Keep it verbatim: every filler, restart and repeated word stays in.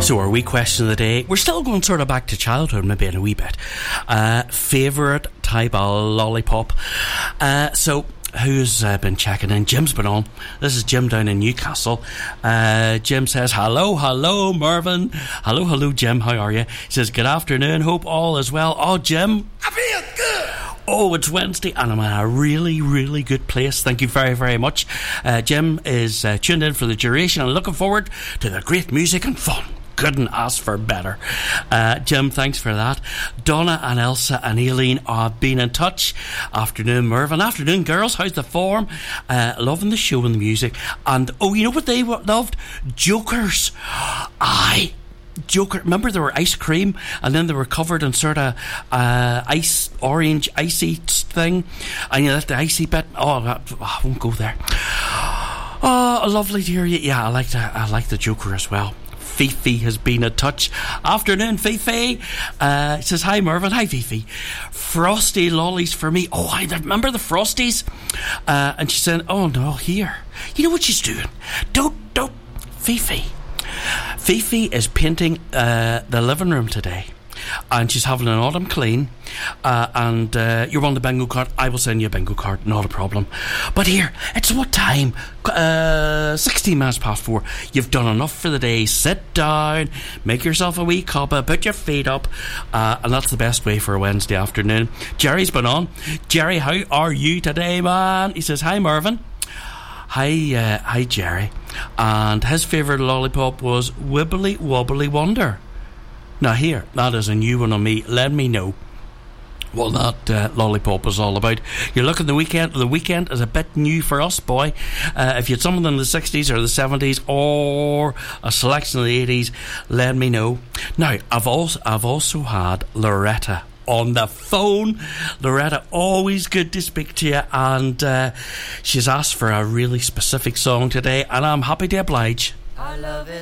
So our wee question of the day, we're still going sort of back to childhood maybe in a wee bit. Uh, favourite type of lollipop. Uh, so who's uh, been checking in? Jim's been on. This is Jim down in Newcastle. Uh, Jim says, hello, hello, Mervyn. Hello, hello, Jim. How are you? He says, good afternoon. Hope all is well. Oh, Jim. I feel good. Oh, it's Wednesday and I'm in a really, really good place. Thank you very, very much. Uh, Jim is uh, tuned in for the duration and looking forward to the great music and fun. Couldn't ask for better. uh, Jim, thanks for that. Donna and Elsa and Aileen have been in touch. Afternoon, Mervyn. Afternoon, girls. How's the form? Uh, loving the show and the music. And oh, you know what they loved? Jokers. Aye, Joker. Remember they were ice cream and then they were covered in sort of uh, ice, orange icy thing, and you left the icy bit. Oh, that, I won't go there. Oh, lovely to hear you. Yeah, I like the, I like the Joker as well. Fifi has been in touch. Afternoon, Fifi. Uh, says, hi, Mervyn. Hi, Fifi. Frosty lollies for me. Oh, I remember the Frosties. Uh, and she said, oh, no, here. You know what she's doing? Don't, don't. Fifi. Fifi is painting uh, the living room today. And she's having an autumn clean. Uh, and uh, you want the bingo card? I will send you a bingo card, not a problem. But here, it's what time? Uh, sixteen minutes past four. You've done enough for the day. Sit down, make yourself a wee cuppa, put your feet up, uh, and that's the best way for a Wednesday afternoon. Jerry's been on. Jerry, how are you today, man? He says, hi, Mervyn. Hi, uh, hi, Jerry. And his favourite lollipop was Wibbly Wobbly Wonder. Now here, that is a new one on me. Let me know what that uh, lollipop is all about. You're looking the weekend. The weekend is a bit new for us, boy. Uh, if you had something in the sixties or the seventies or a selection of the eighties, let me know. Now, I've also I've also had Loretta on the phone. Loretta, always good to speak to you, and uh, she's asked for a really specific song today, and I'm happy to oblige. I love it.